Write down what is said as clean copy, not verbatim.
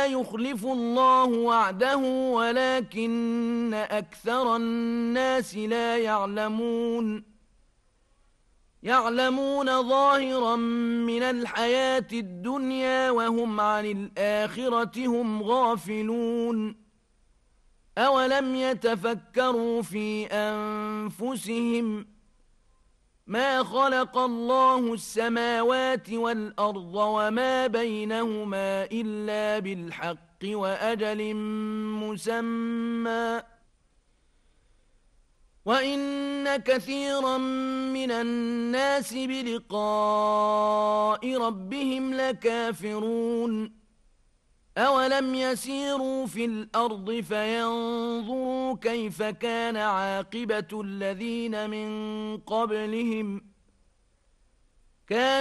لا يخلف الله وعده ولكن أكثر الناس لا يعلمون ظاهرا من الحياة الدنيا وهم عن الآخرة هم غافلون. أولم يتفكروا في أنفسهم ما خلق الله السماوات والأرض وما بينهما إلا بالحق وأجل مسمى وإن كثيرا من الناس بلقاء ربهم لكافرون. أولم يسيروا في الأرض فينظروا كيف كان عاقبة الذين من قبلهم